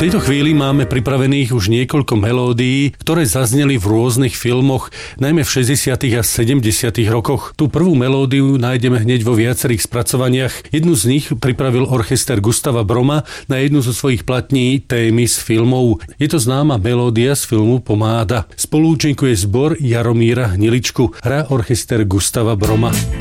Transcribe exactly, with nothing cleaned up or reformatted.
tejto chvíli máme pripravených už niekoľko melódií, ktoré zazneli v rôznych filmoch, najmä v šesťdesiatych a sedemdesiatych rokoch. Tú prvú melódiu nájdeme hneď vo viacerých spracovaniach. Jednu z nich pripravil orchester Gustava Broma na jednu zo svojich platní témy z filmov. Je to známa melódia z filmu Pomáda. Spoluúčinkuje zbor Jaromíra Hniličku. Hrá orchester Gustava Broma.